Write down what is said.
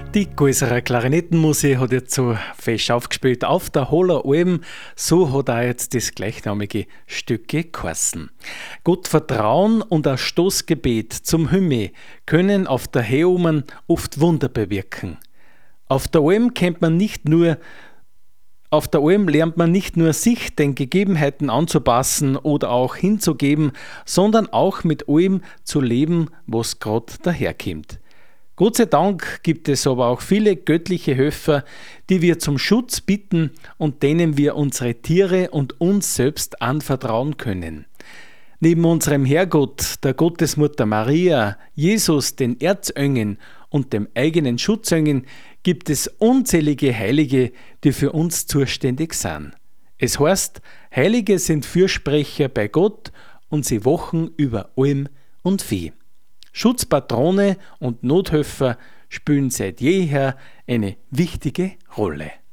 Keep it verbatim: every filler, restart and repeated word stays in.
Die Gäuserer Klarinettenmusik hat jetzt so fest aufgespielt auf der Holler Alm. So hat auch jetzt das gleichnamige Stück geheißen. Gott vertrauen und ein Stoßgebet zum Himmel können auf der Heomen oft Wunder bewirken. Auf der Alm kennt man nicht nur Auf der Alm lernt man nicht nur sich den Gegebenheiten anzupassen oder auch hinzugeben, sondern auch mit allem zu leben, was gerade daherkommt. Gott sei Dank gibt es aber auch viele göttliche Helfer, die wir zum Schutz bitten und denen wir unsere Tiere und uns selbst anvertrauen können. Neben unserem Herrgott, der Gottesmutter Maria, Jesus, den Erzengel und dem eigenen Schutzengel gibt es unzählige Heilige, die für uns zuständig sind. Es heißt, Heilige sind Fürsprecher bei Gott und sie wachen über Alm und Vieh. Schutzpatrone und Nothelfer spielen seit jeher eine wichtige Rolle.